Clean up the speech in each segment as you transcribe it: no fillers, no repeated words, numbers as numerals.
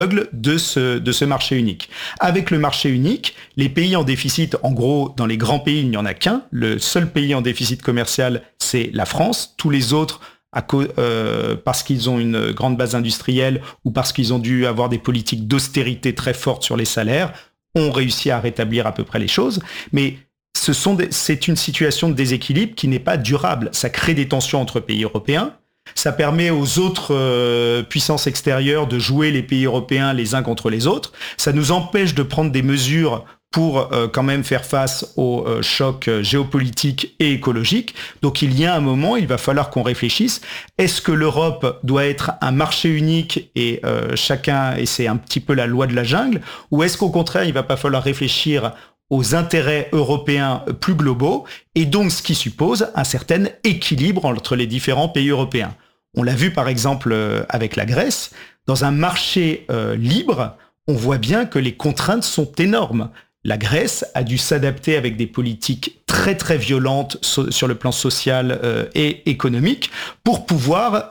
de ce marché unique. Avec le marché unique, les pays en déficit, en gros, dans les grands pays, il n'y en a qu'un. Le seul pays en déficit commercial, c'est la France. Tous les autres, parce qu'ils ont une grande base industrielle ou parce qu'ils ont dû avoir des politiques d'austérité très fortes sur les salaires, ont réussi à rétablir à peu près les choses. Mais c'est une situation de déséquilibre qui n'est pas durable. Ça crée des tensions entre pays européens. Ça permet aux autres puissances extérieures de jouer les pays européens les uns contre les autres. Ça nous empêche de prendre des mesures pour quand même faire face aux chocs géopolitiques et écologiques. Donc il y a un moment, il va falloir qu'on réfléchisse. Est-ce que l'Europe doit être un marché unique et c'est un petit peu la loi de la jungle, ou est-ce qu'au contraire, il va pas falloir réfléchir aux intérêts européens plus globaux, et donc ce qui suppose un certain équilibre entre les différents pays européens. On l'a vu par exemple avec la Grèce, dans un marché libre, on voit bien que les contraintes sont énormes. La Grèce a dû s'adapter avec des politiques très très violentes sur le plan social et économique pour pouvoir,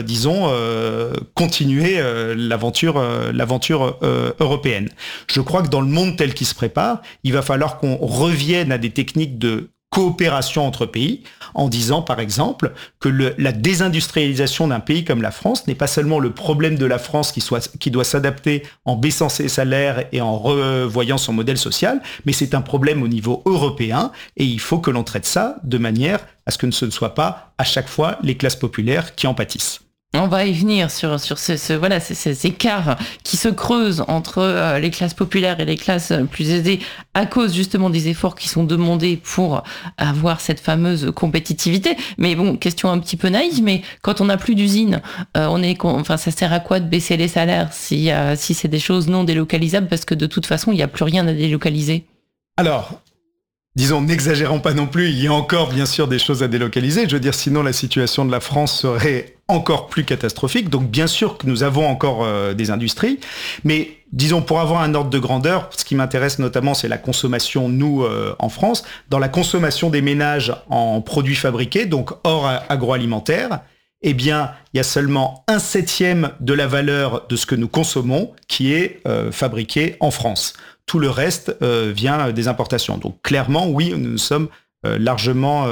continuer l'aventure européenne. Je crois que dans le monde tel qu'il se prépare, il va falloir qu'on revienne à des techniques de coopération entre pays, en disant par exemple que la désindustrialisation d'un pays comme la France n'est pas seulement le problème de la France qui doit s'adapter en baissant ses salaires et en revoyant son modèle social, mais c'est un problème au niveau européen et il faut que l'on traite ça de manière à ce que ce ne soit pas à chaque fois les classes populaires qui en pâtissent. On va y venir sur ces écarts qui se creusent entre les classes populaires et les classes plus aisées à cause justement des efforts qui sont demandés pour avoir cette fameuse compétitivité. Mais bon, question un petit peu naïve, mais quand on n'a plus d'usines, ça sert à quoi de baisser les salaires si c'est des choses non délocalisables, parce que de toute façon, il n'y a plus rien à délocaliser? Alors, disons, n'exagérons pas non plus, il y a encore bien sûr des choses à délocaliser. Je veux dire, sinon la situation de la France serait encore plus catastrophique. Donc bien sûr que nous avons encore des industries, mais disons, pour avoir un ordre de grandeur, ce qui m'intéresse notamment, c'est la consommation, nous, en France. Dans la consommation des ménages en produits fabriqués, donc hors agroalimentaire, eh bien, il y a seulement 1/7 de la valeur de ce que nous consommons qui est fabriqué en France. Tout le reste vient des importations. Donc clairement, oui, nous sommes largement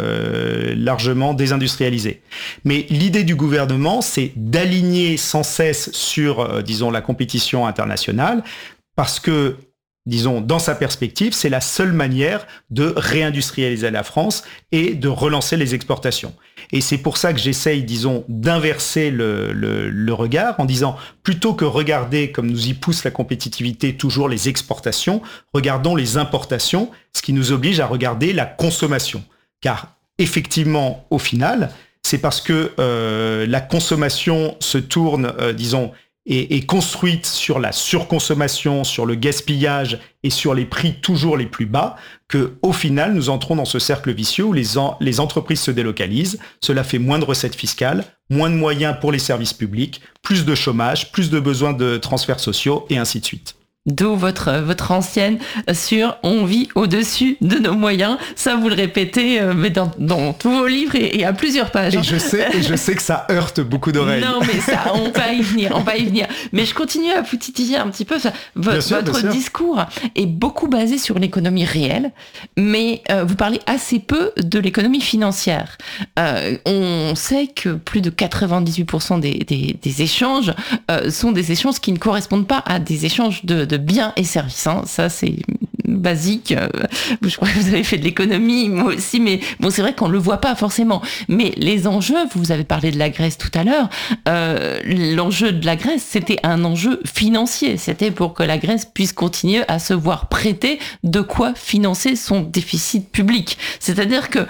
désindustrialisés. Mais l'idée du gouvernement, c'est d'aligner sans cesse sur, la compétition internationale, parce que, dans sa perspective, c'est la seule manière de réindustrialiser la France et de relancer les exportations. Et c'est pour ça que j'essaye, d'inverser le regard en disant, plutôt que regarder, comme nous y pousse la compétitivité, toujours les exportations, regardons les importations, ce qui nous oblige à regarder la consommation. Car effectivement, au final, c'est parce que la consommation se tourne, est construite sur la surconsommation, sur le gaspillage et sur les prix toujours les plus bas, que au final, nous entrons dans ce cercle vicieux où les entreprises se délocalisent. Cela fait moins de recettes fiscales, moins de moyens pour les services publics, plus de chômage, plus de besoins de transferts sociaux, et ainsi de suite. D'où votre ancienne sur on vit au-dessus de nos moyens. Ça, vous le répétez mais dans tous vos livres et à plusieurs pages. Et je sais que ça heurte beaucoup d'oreilles. Non, mais ça, on va y venir. Mais je continue à vous titiller un petit peu. Votre discours est beaucoup basé sur l'économie réelle, mais vous parlez assez peu de l'économie financière. On sait que plus de 98% des échanges sont des échanges qui ne correspondent pas à des échanges de biens et services. Ça, c'est basique. Je crois que vous avez fait de l'économie, moi aussi, mais bon, c'est vrai qu'on le voit pas forcément. Mais les enjeux, vous avez parlé de la Grèce tout à l'heure, l'enjeu de la Grèce, c'était un enjeu financier. C'était pour que la Grèce puisse continuer à se voir prêter de quoi financer son déficit public. C'est-à-dire que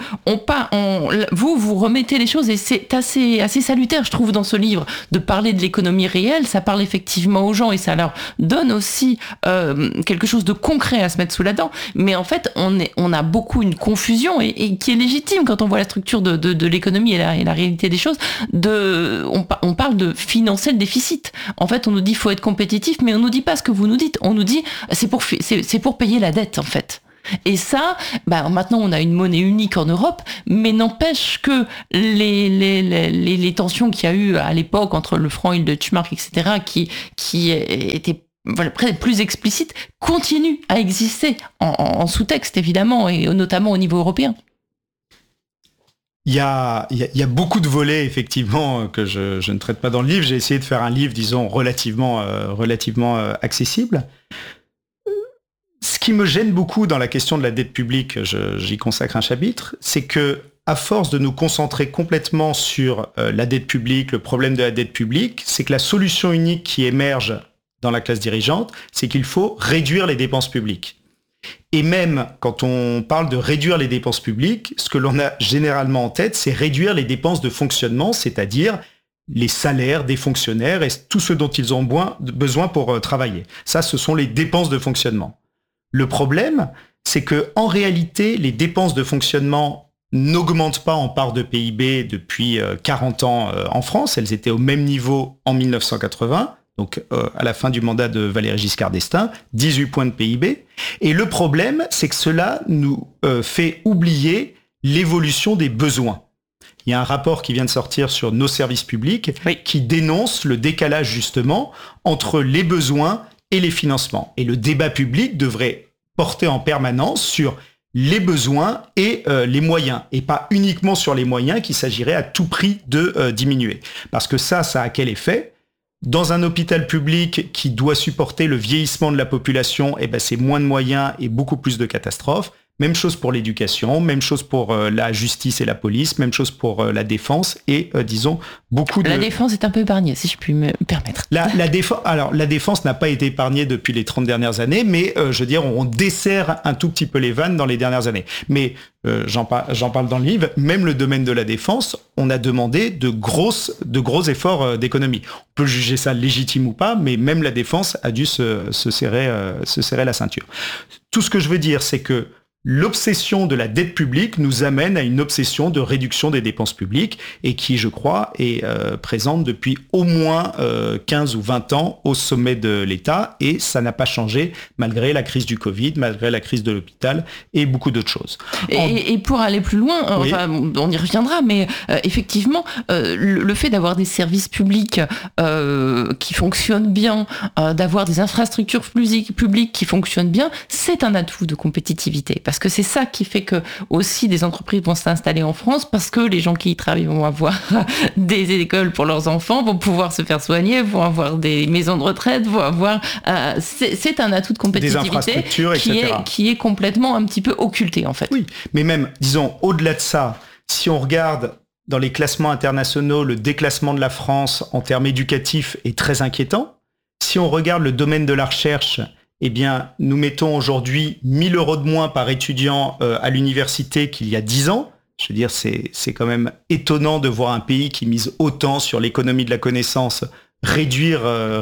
vous remettez les choses, et c'est assez salutaire, je trouve, dans ce livre, de parler de l'économie réelle. Ça parle effectivement aux gens et ça leur donne aussi quelque chose de concret à se mettre sous la dent. Mais en fait, on a beaucoup une confusion et qui est légitime quand on voit la structure de l'économie et la réalité des choses. On parle de financer le déficit. En fait, on nous dit qu'il faut être compétitif, mais on nous dit pas ce que vous nous dites. On nous dit c'est pour payer la dette, en fait. Et ça, maintenant on a une monnaie unique en Europe, mais n'empêche que les tensions qu'il y a eu à l'époque entre le franc et le Deutschmark, etc., qui étaient plus explicites, continuent à exister en sous-texte évidemment, et notamment au niveau européen. Il y a beaucoup de volets, effectivement, que je ne traite pas dans le livre. J'ai essayé de faire un livre, disons, relativement accessible. Ce qui me gêne beaucoup dans la question de la dette publique, j'y consacre un chapitre, c'est que, à force de nous concentrer complètement sur la dette publique, le problème de la dette publique, c'est que la solution unique qui émerge dans la classe dirigeante, c'est qu'il faut réduire les dépenses publiques. Et même quand on parle de réduire les dépenses publiques, ce que l'on a généralement en tête, c'est réduire les dépenses de fonctionnement, c'est-à-dire les salaires des fonctionnaires et tout ce dont ils ont besoin pour travailler. Ça, ce sont les dépenses de fonctionnement. Le problème, c'est que en réalité, les dépenses de fonctionnement n'augmentent pas en part de PIB depuis 40 ans en France. Elles étaient au même niveau en 1980. Donc à la fin du mandat de Valéry Giscard d'Estaing, 18 points de PIB. Et le problème, c'est que cela nous fait oublier l'évolution des besoins. Il y a un rapport qui vient de sortir sur nos services publics qui dénonce le décalage justement entre les besoins et les financements. Et le débat public devrait porter en permanence sur les besoins et les moyens, et pas uniquement sur les moyens qu'il s'agirait à tout prix de diminuer. Parce que ça a quel effet ? Dans un hôpital public qui doit supporter le vieillissement de la population, c'est moins de moyens et beaucoup plus de catastrophes. Même chose pour l'éducation, même chose pour la justice et la police, même chose pour la défense et disons beaucoup de... La défense est un peu épargnée, si je puis me permettre. La défense n'a pas été épargnée depuis les 30 dernières années, mais je veux dire, on dessert un tout petit peu les vannes dans les dernières années. Mais j'en parle dans le livre, même le domaine de la défense, on a demandé de gros efforts d'économie. On peut juger ça légitime ou pas, mais même la défense a dû se serrer la ceinture. Tout ce que je veux dire, c'est que l'obsession de la dette publique nous amène à une obsession de réduction des dépenses publiques et qui, je crois, est présente depuis au moins 15 ou 20 ans au sommet de l'État et ça n'a pas changé malgré la crise du Covid, malgré la crise de l'hôpital et beaucoup d'autres choses. Et pour aller plus loin, on y reviendra, mais effectivement, le fait d'avoir des services publics qui fonctionnent bien, d'avoir des infrastructures publiques qui fonctionnent bien, c'est un atout de compétitivité. Parce que c'est ça qui fait que aussi des entreprises vont s'installer en France, parce que les gens qui y travaillent vont avoir des écoles pour leurs enfants, vont pouvoir se faire soigner, vont avoir des maisons de retraite, vont avoir... c'est un atout de compétitivité qui est complètement un petit peu occulté en fait. Oui, mais même, disons, au-delà de ça, si on regarde dans les classements internationaux, le déclassement de la France en termes éducatifs est très inquiétant. Si on regarde le domaine de la recherche, nous mettons aujourd'hui 1 000 € de moins par étudiant à l'université qu'il y a 10 ans. Je veux dire, c'est quand même étonnant de voir un pays qui mise autant sur l'économie de la connaissance réduire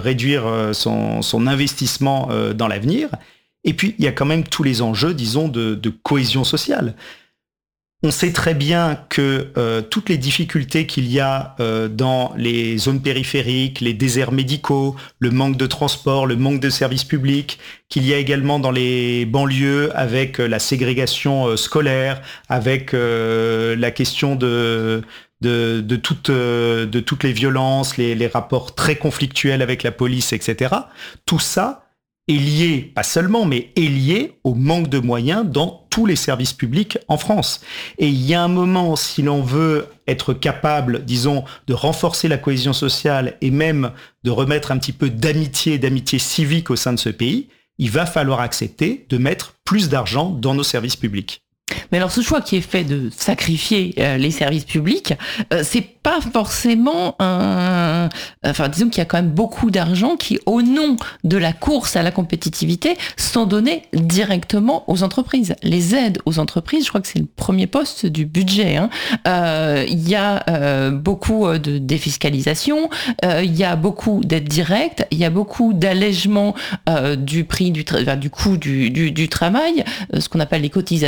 son investissement dans l'avenir. Et puis, il y a quand même tous les enjeux, disons, de cohésion sociale. On sait très bien que toutes les difficultés qu'il y a dans les zones périphériques, les déserts médicaux, le manque de transport, le manque de services publics, qu'il y a également dans les banlieues avec la ségrégation scolaire, avec la question de toutes les violences, les rapports très conflictuels avec la police, etc. Tout ça est lié, pas seulement, mais est lié au manque de moyens dans tous les services publics en France. Et il y a un moment, si l'on veut être capable, disons, de renforcer la cohésion sociale et même de remettre un petit peu d'amitié civique au sein de ce pays, il va falloir accepter de mettre plus d'argent dans nos services publics. Mais alors ce choix qui est fait de sacrifier les services publics, c'est pas forcément disons qu'il y a quand même beaucoup d'argent qui, au nom de la course à la compétitivité, sont donnés directement aux entreprises. Les aides aux entreprises, je crois que c'est le premier poste du budget. Il y a beaucoup de défiscalisation, il y a beaucoup d'aides directes, il y a beaucoup d'allègements du prix du coût du travail, ce qu'on appelle les cotisations sociales.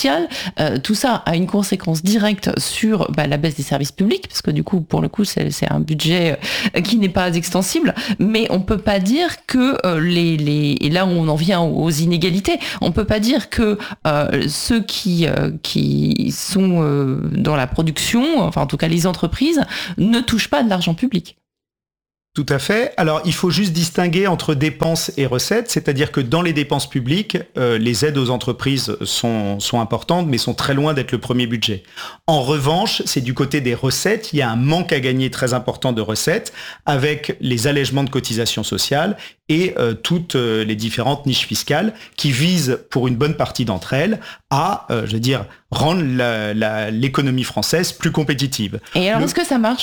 sociales. Tout ça a une conséquence directe sur la baisse des services publics, parce que du coup, pour le coup, c'est un budget qui n'est pas extensible. Mais on peut pas dire que et là on en vient aux inégalités. On peut pas dire que ceux qui sont dans la production, enfin en tout cas les entreprises, ne touchent pas de l'argent public. Tout à fait. Alors, il faut juste distinguer entre dépenses et recettes, c'est-à-dire que dans les dépenses publiques, les aides aux entreprises sont importantes, mais sont très loin d'être le premier budget. En revanche, c'est du côté des recettes, il y a un manque à gagner très important de recettes, avec les allègements de cotisations sociales et toutes les différentes niches fiscales qui visent, pour une bonne partie d'entre elles, à, rendre l'économie française plus compétitive. Et alors, est-ce que ça marche ?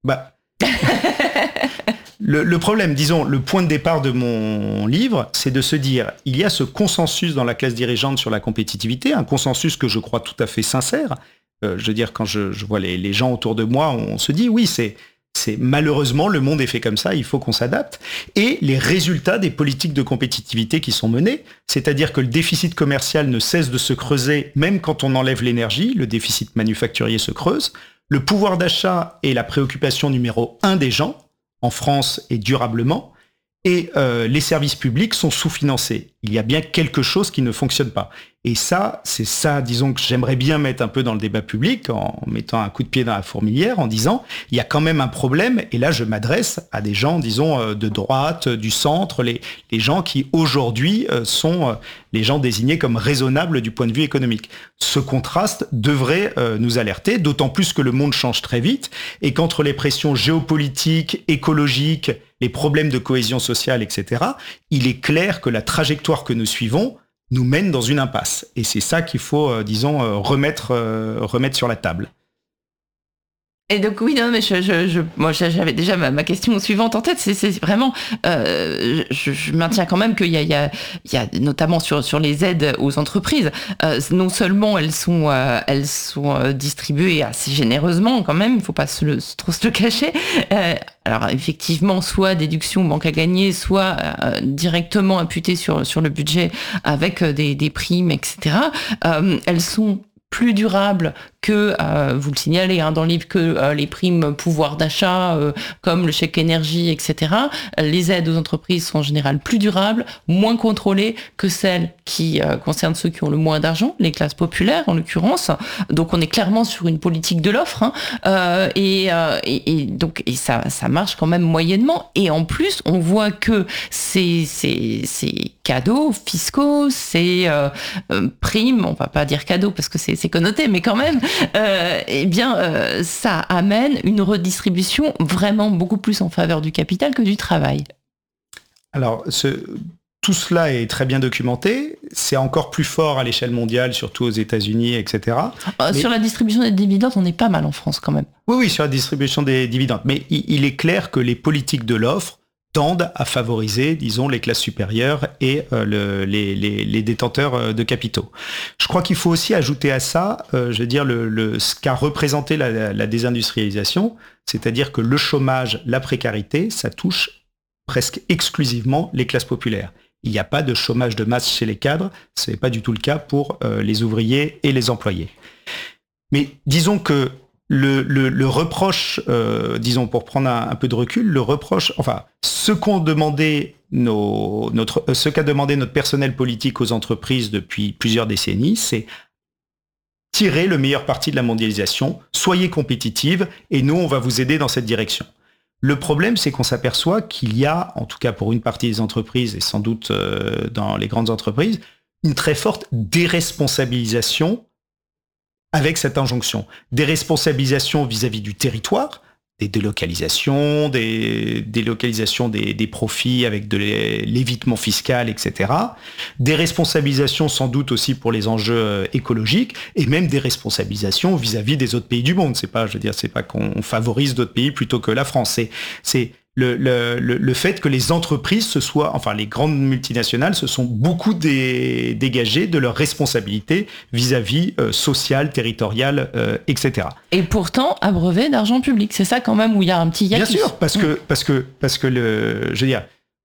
Le problème, disons, le point de départ de mon livre, c'est de se dire, il y a ce consensus dans la classe dirigeante sur la compétitivité, un consensus que je crois tout à fait sincère. Quand je vois les gens autour de moi, on se dit, oui, c'est malheureusement, le monde est fait comme ça, il faut qu'on s'adapte. Et les résultats des politiques de compétitivité qui sont menées, c'est-à-dire que le déficit commercial ne cesse de se creuser, même quand on enlève l'énergie, le déficit manufacturier se creuse. Le pouvoir d'achat est la préoccupation numéro 1 des gens, en France et durablement, et les services publics sont sous-financés. Il y a bien quelque chose qui ne fonctionne pas. Et ça, c'est ça, disons, que j'aimerais bien mettre un peu dans le débat public, en mettant un coup de pied dans la fourmilière, en disant, il y a quand même un problème, et là je m'adresse à des gens, disons, de droite, du centre, les gens qui aujourd'hui sont les gens désignés comme raisonnables du point de vue économique. Ce contraste devrait nous alerter, d'autant plus que le monde change très vite, et qu'entre les pressions géopolitiques, écologiques, les problèmes de cohésion sociale, etc., il est clair que la trajectoire que nous suivons nous mène dans une impasse. Et c'est ça qu'il faut, remettre sur la table. Et donc oui, non, mais moi j'avais déjà ma question suivante en tête. C'est vraiment, je maintiens quand même qu'il y a notamment sur les aides aux entreprises. Non seulement elles sont distribuées assez généreusement quand même, il faut pas trop se le cacher. Alors effectivement, soit déduction banque à gagner, soit directement imputées sur le budget avec des primes, etc. Elles sont plus durables que, vous le signalez dans le livre, que les primes pouvoir d'achat, comme le chèque énergie, etc. Les aides aux entreprises sont en général plus durables, moins contrôlées que celles qui concernent ceux qui ont le moins d'argent, les classes populaires en l'occurrence. Donc on est clairement sur une politique de l'offre, et ça marche quand même moyennement. Et en plus, on voit que ces cadeaux fiscaux, ces primes, on va pas dire cadeaux parce que c'est connoté, mais quand même, ça amène une redistribution vraiment beaucoup plus en faveur du capital que du travail. Alors, tout cela est très bien documenté. C'est encore plus fort à l'échelle mondiale, surtout aux États-Unis, etc. Sur la distribution des dividendes, on est pas mal en France quand même. Oui, sur la distribution des dividendes. Mais il est clair que les politiques de l'offre tendent à favoriser, disons, les classes supérieures et les détenteurs de capitaux. Je crois qu'il faut aussi ajouter à ça, ce qu'a représenté la désindustrialisation, c'est-à-dire que le chômage, la précarité, ça touche presque exclusivement les classes populaires. Il n'y a pas de chômage de masse chez les cadres, ce n'est pas du tout le cas pour les ouvriers et les employés. Mais disons que le reproche, pour prendre un peu de recul, le reproche, enfin, ce qu'a demandé notre personnel politique aux entreprises depuis plusieurs décennies, c'est tirer le meilleur parti de la mondialisation, soyez compétitives et nous, on va vous aider dans cette direction. Le problème, c'est qu'on s'aperçoit qu'il y a, en tout cas pour une partie des entreprises et sans doute dans les grandes entreprises, une très forte déresponsabilisation avec cette injonction. Déresponsabilisation vis-à-vis du territoire, des délocalisations, des profits avec de l'évitement fiscal, etc. Des responsabilisations sans doute aussi pour les enjeux écologiques et même des responsabilisations vis-à-vis des autres pays du monde. C'est pas qu'on favorise d'autres pays plutôt que la France. C'est le fait que les entreprises les grandes multinationales se sont beaucoup dégagées de leurs responsabilités vis-à-vis sociales, territoriales, etc. Et pourtant, abreuvé d'argent public, c'est ça quand même où il y a un petit hiatus. Bien sûr, parce que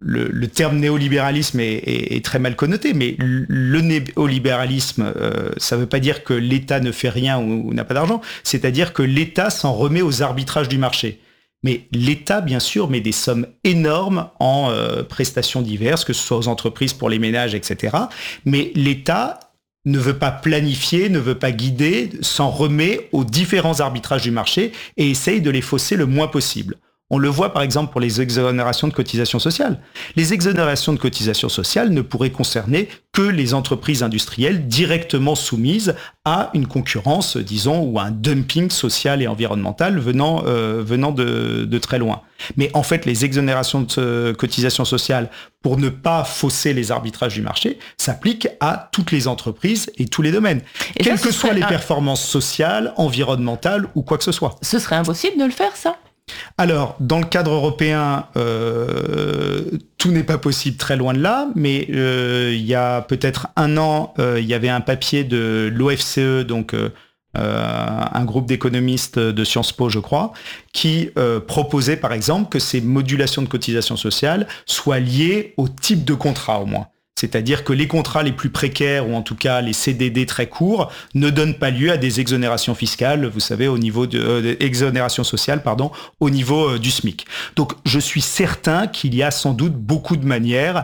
le terme néolibéralisme est très mal connoté, mais le néolibéralisme, ça ne veut pas dire que l'État ne fait rien ou n'a pas d'argent, c'est-à-dire que l'État s'en remet aux arbitrages du marché. Mais l'État, bien sûr, met des sommes énormes en prestations diverses, que ce soit aux entreprises, pour les ménages, etc. Mais l'État ne veut pas planifier, ne veut pas guider, s'en remet aux différents arbitrages du marché et essaye de les fausser le moins possible. On le voit par exemple pour les exonérations de cotisations sociales. Les exonérations de cotisations sociales ne pourraient concerner que les entreprises industrielles directement soumises à une concurrence, disons, ou à un dumping social et environnemental venant de très loin. Mais en fait, les exonérations de cotisations sociales, pour ne pas fausser les arbitrages du marché, s'appliquent à toutes les entreprises et tous les domaines, quelles que soient les performances sociales, environnementales ou quoi que ce soit. Ce serait impossible de le faire, ça ? Alors, dans le cadre européen, tout n'est pas possible, très loin de là, mais il y a peut-être un an, il y avait un papier de l'OFCE, donc un groupe d'économistes de Sciences Po, je crois, qui proposait par exemple que ces modulations de cotisations sociales soient liées au type de contrat au moins. C'est-à-dire que les contrats les plus précaires, ou en tout cas les CDD très courts, ne donnent pas lieu à des exonérations fiscales, vous savez, au niveau exonérations sociales, au niveau du SMIC. Donc je suis certain qu'il y a sans doute beaucoup de manières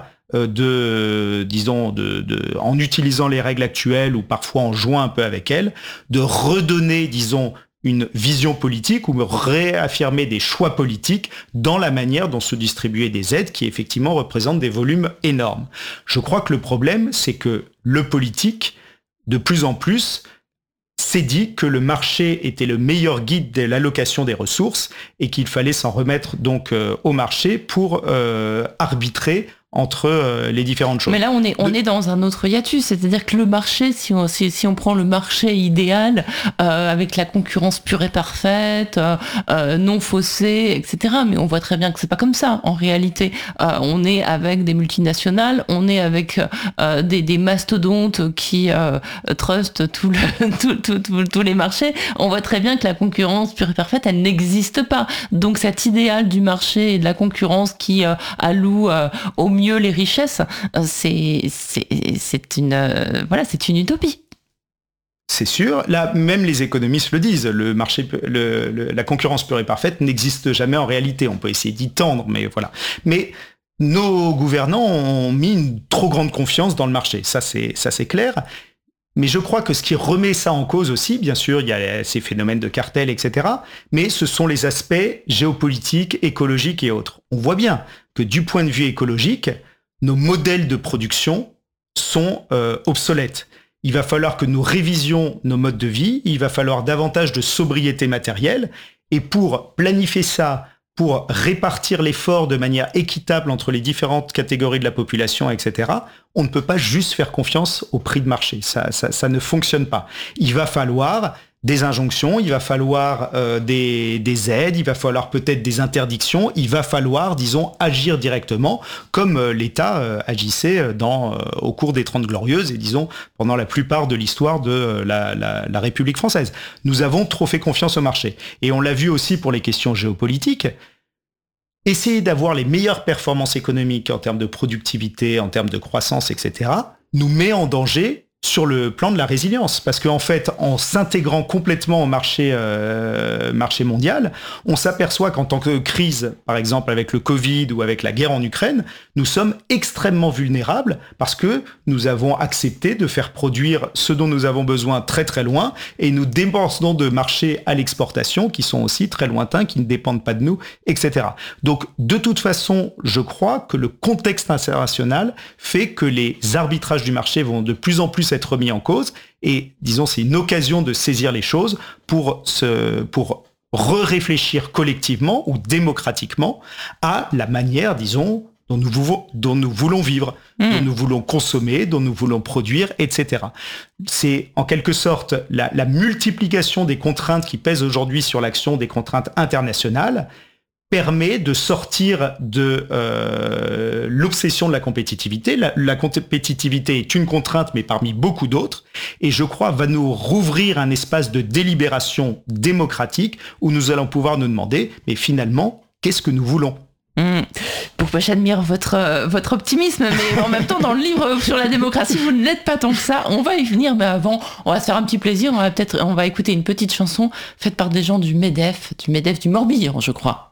en utilisant les règles actuelles ou parfois en jouant un peu avec elles, de redonner, une vision politique ou me réaffirmer des choix politiques dans la manière dont se distribuer des aides qui effectivement représentent des volumes énormes. Je crois que le problème, c'est que le politique, de plus en plus, s'est dit que le marché était le meilleur guide de l'allocation des ressources et qu'il fallait s'en remettre donc au marché pour arbitrer entre les différentes choses. Mais là, on est dans un autre hiatus, c'est-à-dire que le marché, si on prend le marché idéal, avec la concurrence pure et parfaite, non faussée, etc., mais on voit très bien que c'est pas comme ça, en réalité. On est avec des multinationales, on est avec des mastodontes qui trustent tous les marchés. On voit très bien que la concurrence pure et parfaite, elle n'existe pas. Donc cet idéal du marché et de la concurrence qui alloue au mieux les richesses, c'est une utopie. C'est sûr. Là, même les économistes le disent. Le marché, la concurrence pure et parfaite n'existe jamais en réalité. On peut essayer d'y tendre, mais voilà. Mais nos gouvernants ont mis une trop grande confiance dans le marché. Ça, c'est clair. Mais je crois que ce qui remet ça en cause aussi, bien sûr, il y a ces phénomènes de cartel, etc. Mais ce sont les aspects géopolitiques, écologiques et autres. On voit bien que du point de vue écologique, nos modèles de production sont obsolètes. Il va falloir que nous révisions nos modes de vie, il va falloir davantage de sobriété matérielle, et pour planifier ça, pour répartir l'effort de manière équitable entre les différentes catégories de la population, etc., on ne peut pas juste faire confiance au prix de marché. Ça ne fonctionne pas. Il va falloir des injonctions, il va falloir des aides, il va falloir peut-être des interdictions, il va falloir, agir directement comme l'État agissait au cours des 30 Glorieuses et pendant la plupart de l'histoire de la République française. Nous avons trop fait confiance au marché. Et on l'a vu aussi pour les questions géopolitiques. Essayer d'avoir les meilleures performances économiques en termes de productivité, en termes de croissance, etc., nous met en danger sur le plan de la résilience. Parce qu'en fait, en s'intégrant complètement au marché mondial, on s'aperçoit qu'en tant que crise, par exemple avec le Covid ou avec la guerre en Ukraine, nous sommes extrêmement vulnérables parce que nous avons accepté de faire produire ce dont nous avons besoin très très loin et nous dépendons de marchés à l'exportation qui sont aussi très lointains, qui ne dépendent pas de nous, etc. Donc, de toute façon, je crois que le contexte international fait que les arbitrages du marché vont de plus en plus être remis en cause et, c'est une occasion de saisir les choses pour re-réfléchir collectivement ou démocratiquement à la manière, dont nous voulons vivre, dont nous voulons consommer, dont nous voulons produire, etc. C'est en quelque sorte la multiplication des contraintes qui pèsent aujourd'hui sur l'action des contraintes internationales permet de sortir de l'obsession de la compétitivité. La compétitivité est une contrainte, mais parmi beaucoup d'autres, et je crois va nous rouvrir un espace de délibération démocratique où nous allons pouvoir nous demander, mais finalement, qu'est-ce que nous voulons ? Pourquoi j'admire votre optimisme, mais en même temps, dans le livre sur la démocratie, vous ne l'êtes pas tant que ça. On va y venir, mais avant, on va se faire un petit plaisir. On va écouter une petite chanson faite par des gens du MEDEF du Morbihan, je crois.